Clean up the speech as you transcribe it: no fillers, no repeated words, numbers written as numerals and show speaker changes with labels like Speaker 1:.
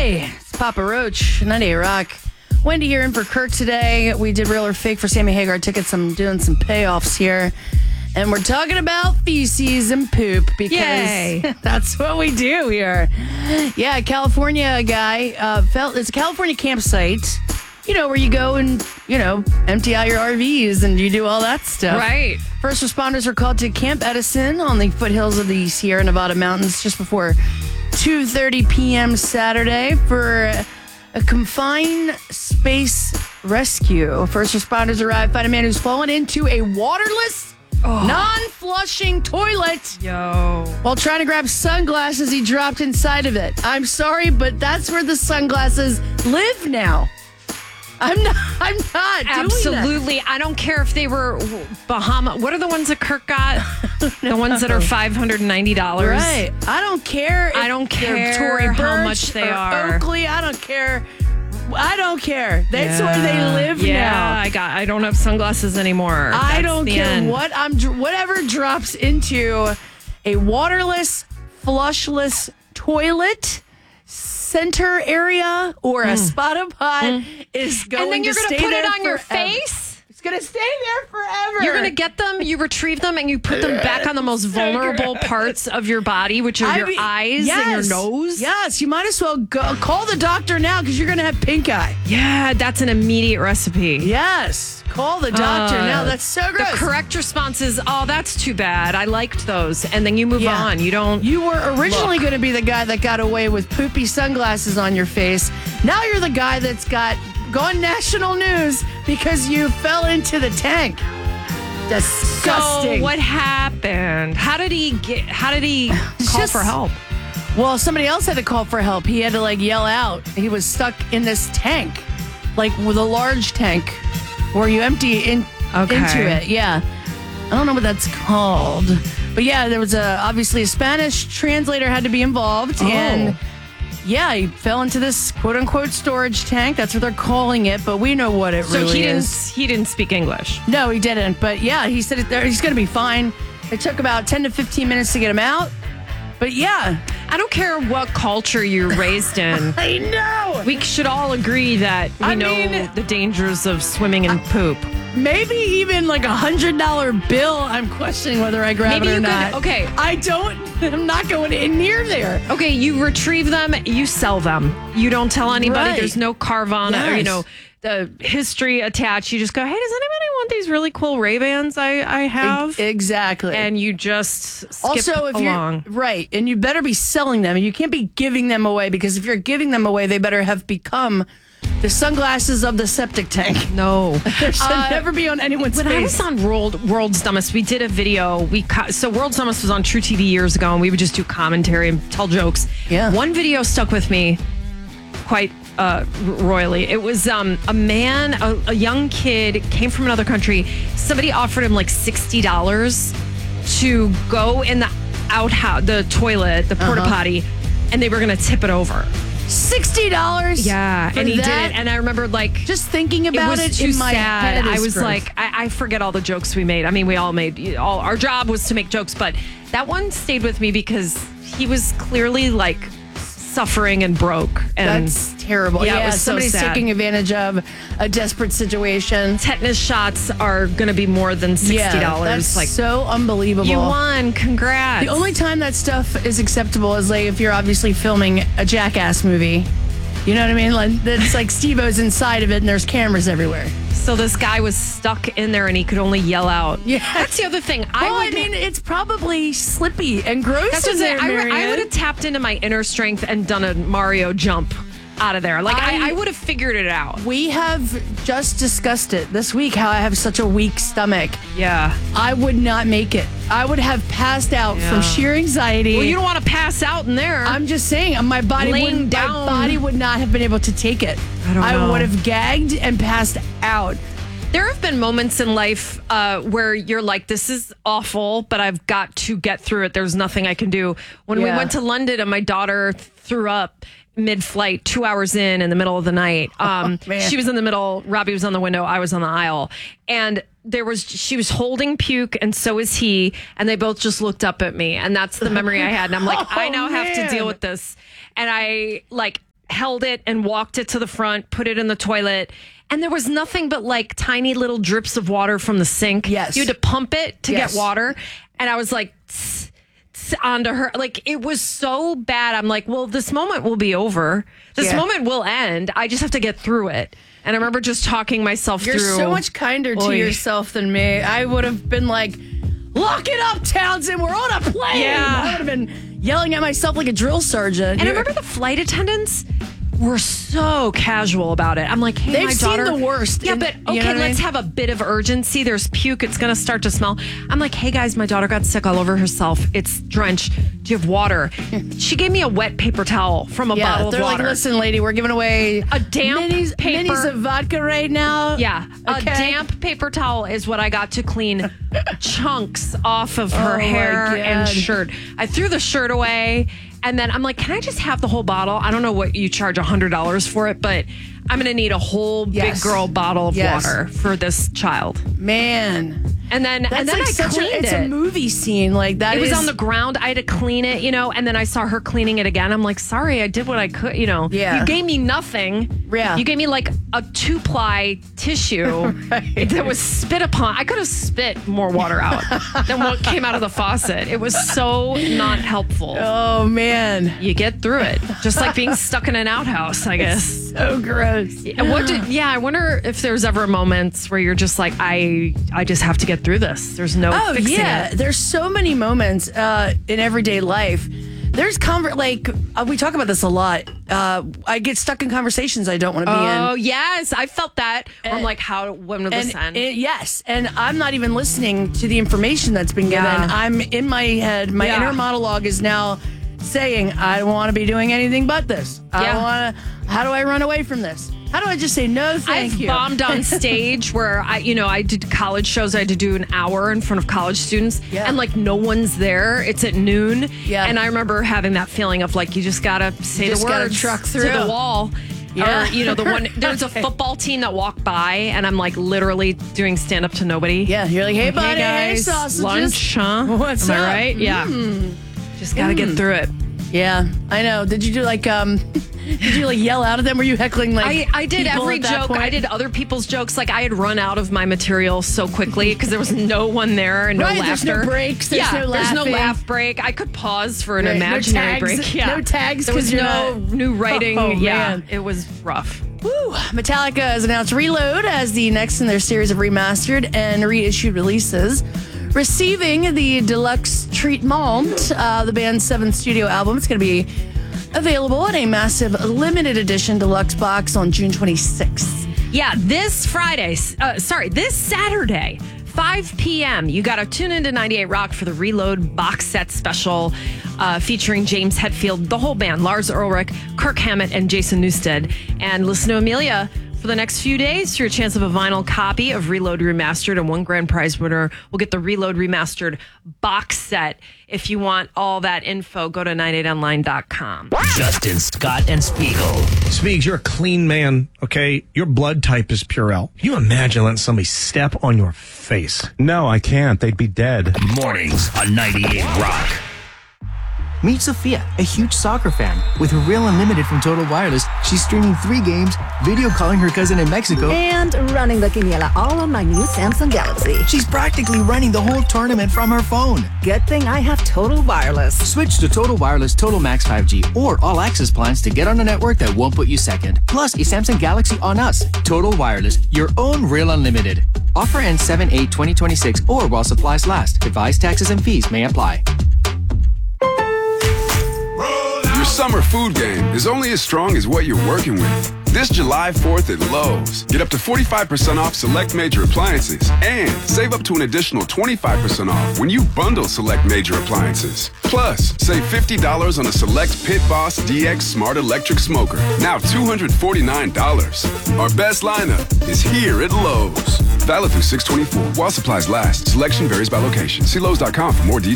Speaker 1: Hey, it's Papa Roach, 98 Rock. Wendy here in for Kurt today. We did Real or Fake for Sammy Hagar tickets. I'm doing some payoffs here. And we're talking about feces and poop because that's what we do here. Yeah, California guy it's a California campsite, where you go and, empty out your RVs and you do all that stuff.
Speaker 2: Right.
Speaker 1: First responders are called to Camp Edison on the foothills of the Sierra Nevada mountains just before 2:30 p.m. Saturday for a confined space rescue. First responders arrived, find a man who's fallen into a waterless, non-flushing toilet. While trying to grab sunglasses, he dropped inside of it. I'm sorry, but that's where the sunglasses live now. I'm not
Speaker 2: Absolutely.
Speaker 1: doing that.
Speaker 2: I don't care if they were Bahama. What are the ones that Kirk got? The ones that are $590.
Speaker 1: Right. I don't care.
Speaker 2: I don't care
Speaker 1: Tory Burch
Speaker 2: how much they
Speaker 1: or
Speaker 2: are.
Speaker 1: Oakley. I don't care. That's where they live now.
Speaker 2: Yeah, I don't have sunglasses anymore.
Speaker 1: I
Speaker 2: That's
Speaker 1: don't
Speaker 2: the
Speaker 1: care
Speaker 2: end.
Speaker 1: whatever drops into a waterless, flushless toilet center area or a spot pot is going
Speaker 2: And then you're
Speaker 1: to
Speaker 2: going
Speaker 1: stay
Speaker 2: to put
Speaker 1: there
Speaker 2: it on your
Speaker 1: forever.
Speaker 2: face?
Speaker 1: It's going to stay there forever.
Speaker 2: You're going to get them, you retrieve them, and you put them back on the most vulnerable parts of your body, which are your eyes and your nose.
Speaker 1: Yes, you might as well call the doctor now because you're going to have pink eye.
Speaker 2: Yeah, that's an immediate recipe.
Speaker 1: Yes, call the doctor now. That's so gross.
Speaker 2: The correct response is, that's too bad. I liked those. And then you move on. You don't.
Speaker 1: You were originally going to be the guy that got away with poopy sunglasses on your face. Now you're the guy that's gone national news because you fell into the tank. Disgusting.
Speaker 2: So what happened? How did he call for help?
Speaker 1: Well, somebody else had to call for help. He had to yell out. He was stuck in this tank, with a large tank where you empty into it. Yeah. I don't know what that's called. But yeah, there was obviously a Spanish translator had to be involved. And yeah, he fell into this quote unquote storage tank. That's what they're calling it. But we know what it really is.
Speaker 2: So he didn't speak English.
Speaker 1: No, he didn't. But yeah, he said he's going to be fine. It took about 10 to 15 minutes to get him out. But yeah.
Speaker 2: I don't care what culture you're raised in.
Speaker 1: I know.
Speaker 2: We should all agree that we know the dangers of swimming in poop.
Speaker 1: Maybe even $100 bill. I'm questioning whether I grab it or not.
Speaker 2: Okay.
Speaker 1: I'm not going in near there.
Speaker 2: Okay, you retrieve them, you sell them. You don't tell anybody.
Speaker 1: Right.
Speaker 2: There's no Carvana or, the history attached. You just go, hey, does anybody want these really cool Ray-Bans I have?
Speaker 1: Exactly.
Speaker 2: And you just skip
Speaker 1: also, if
Speaker 2: along.
Speaker 1: You're right, and you better be selling them. You can't be giving them away because if you're giving them away, they better have become the sunglasses of the septic tank.
Speaker 2: No.
Speaker 1: They should never be on anyone's face.
Speaker 2: When I was on World's Dumbest, we did a video. So World's Dumbest was on True TV years ago, and we would just do commentary and tell jokes. Yeah. One video stuck with me quite royally. It was a man, a young kid, came from another country. Somebody offered him $60 to go in the outhouse, the toilet, the porta potty, and they were going to tip it over.
Speaker 1: $60?
Speaker 2: Yeah, and he did it. And I remember
Speaker 1: just thinking about it
Speaker 2: too
Speaker 1: in my
Speaker 2: sad.
Speaker 1: head.
Speaker 2: I was I forget all the jokes we made. I mean, we all made, our job was to make jokes, but that one stayed with me because he was clearly suffering and broke. And
Speaker 1: that's terrible.
Speaker 2: Yeah, it was
Speaker 1: somebody's
Speaker 2: so sad.
Speaker 1: taking advantage of a desperate situation.
Speaker 2: Tetanus shots are going to be more than $60.
Speaker 1: Yeah, that's so unbelievable.
Speaker 2: You won. Congrats.
Speaker 1: The only time that stuff is acceptable is if you're obviously filming a Jackass movie. You know what I mean? It's Steve-O's inside of it and there's cameras everywhere.
Speaker 2: So this guy was stuck in there and he could only yell out.
Speaker 1: Yeah.
Speaker 2: That's the other thing.
Speaker 1: It's probably slippy and gross.
Speaker 2: That's
Speaker 1: in there,
Speaker 2: I would have tapped into my inner strength and done a Mario jump out of there. I would have figured it out.
Speaker 1: We have just discussed it this week, how I have such a weak stomach.
Speaker 2: Yeah.
Speaker 1: I would not make it. I would have passed out from sheer anxiety.
Speaker 2: Well, you don't want to pass out in there.
Speaker 1: I'm just saying, my body would not have been able to take it. I would have gagged and passed out.
Speaker 2: There have been moments in life where you're like, this is awful, but I've got to get through it. There's nothing I can do. When we went to London and my daughter threw up mid-flight, 2 hours in the middle of the night. She was in the middle. Robbie was on the window. I was on the aisle. And she was holding puke and so is he. And they both just looked up at me. And that's the memory I had. And I'm like, I now have to deal with this. And I held it and walked it to the front, put it in the toilet. And there was nothing but like tiny little drips of water from the sink.
Speaker 1: Yes.
Speaker 2: You had to pump it to get water. And I was like, onto her. Like, it was so bad. I'm like, well, this moment will be over. This moment will end. I just have to get through it. And I remember just talking myself through.
Speaker 1: You're so much kinder to yourself than me. I would have been like, lock it up, Townsend. We're on a plane.
Speaker 2: Yeah.
Speaker 1: I would have been yelling at myself like a drill sergeant.
Speaker 2: And I remember the flight attendants were so casual about it. I'm like, hey,
Speaker 1: They've
Speaker 2: my daughter.
Speaker 1: seen the worst.
Speaker 2: Yeah, but okay, let's have a bit of urgency. There's puke. It's going to start to smell. I'm like, hey, guys, my daughter got sick all over herself. It's drenched. Do you have water? She gave me a wet paper towel from a bottle of water.
Speaker 1: They're like, listen, lady, we're giving away
Speaker 2: a damp paper.
Speaker 1: minis of vodka right now.
Speaker 2: Yeah, a damp paper towel is what I got to clean chunks off of her hair and shirt. I threw the shirt away. And then I'm like, can I just have the whole bottle? I don't know what you charge $100 for it, but I'm going to need a whole big girl bottle of water for this child.
Speaker 1: Man.
Speaker 2: And then I cleaned it.
Speaker 1: It's a movie scene like that.
Speaker 2: It was on the ground. I had to clean it, and then I saw her cleaning it again. I'm like, sorry, I did what I could,
Speaker 1: Yeah.
Speaker 2: You gave me nothing.
Speaker 1: Yeah.
Speaker 2: You gave me like a 2-ply tissue that was spit upon. I could have spit more water out than what came out of the faucet. It was so not helpful.
Speaker 1: Oh, man.
Speaker 2: You get through it. Just like being stuck in an outhouse, I guess.
Speaker 1: So gross.
Speaker 2: I wonder if there's ever moments where you're just like, I just have to get through this. There's no fixing it.
Speaker 1: There's so many moments in everyday life. There's we talk about this a lot. I get stuck in conversations I don't want to be in.
Speaker 2: Oh, yes. I felt that. I'm like, when will this end?
Speaker 1: Yes. And I'm not even listening to the information that's been given. I'm in my head. My inner monologue is now saying, I don't want to be doing anything but this. I don't want to. How do I run away from this? How do I just say no, thank you?
Speaker 2: I've bombed on stage where I did college shows. I had to do an hour in front of college students, and like no one's there. It's at noon, and I remember having that feeling of like you just gotta say the words,
Speaker 1: truck through
Speaker 2: to the wall.
Speaker 1: Yeah.
Speaker 2: Or, the one, there's a football team that walked by and I'm like literally doing stand up to nobody.
Speaker 1: Yeah, you're like, hey buddy, hey
Speaker 2: guys,
Speaker 1: sausages.
Speaker 2: Lunch, huh?
Speaker 1: What's
Speaker 2: Am
Speaker 1: up?
Speaker 2: I right? Yeah. Just gotta get through it.
Speaker 1: Yeah, I know. Did you do did you yell out at them? Were you heckling
Speaker 2: I did every joke. I did other people's jokes. Like I had run out of my material so quickly because there was no one there and no laughter.
Speaker 1: There's no breaks. There's no laughing.
Speaker 2: There's no laugh break. I could pause for an imaginary break. Yeah.
Speaker 1: No tags.
Speaker 2: There was no new writing.
Speaker 1: Man.
Speaker 2: It was rough.
Speaker 1: Woo. Metallica has announced Reload as the next in their series of remastered and reissued releases. Receiving the deluxe treatment, the band's 7th studio album. It's going to be available in a massive limited edition deluxe box on June 26th.
Speaker 2: Yeah, this Saturday, 5 p.m. You got to tune into 98 Rock for the Reload box set special featuring James Hetfield, the whole band, Lars Ulrich, Kirk Hammett, and Jason Newsted. And listen to Amelia for the next few days for your chance of a vinyl copy of Reload Remastered, and one grand prize winner will get the Reload Remastered box set. If you want all that info, go to 98online.com.
Speaker 3: Justin, Scott, and Spiegel.
Speaker 4: Spiegs, you're a clean man, okay? Your blood type is Purell. Can you imagine letting somebody step on your face?
Speaker 5: No, I can't. They'd be dead.
Speaker 3: Mornings on 98 Rock.
Speaker 6: Meet Sophia, a huge soccer fan. With her Real Unlimited from Total Wireless, she's streaming 3 games, video calling her cousin in Mexico,
Speaker 7: and running the quiniela all on my new Samsung Galaxy.
Speaker 6: She's practically running the whole tournament from her phone.
Speaker 7: Good thing I have Total Wireless.
Speaker 6: Switch to Total Wireless Total Max 5G or All Access plans to get on a network that won't put you second. Plus, a Samsung Galaxy on us. Total Wireless, your own Real Unlimited. Offer ends 7/8/2026 or while supplies last. Advised taxes and fees may apply.
Speaker 8: Your summer food game is only as strong as what you're working with. This July 4th at Lowe's, get up to 45% off select major appliances and save up to an additional 25% off when you bundle select major appliances. Plus, save $50 on a select Pit Boss DX Smart Electric Smoker, now $249. Our best lineup is here at Lowe's. Valid through 6/24 while supplies last. Selection varies by location. See Lowe's.com for more details.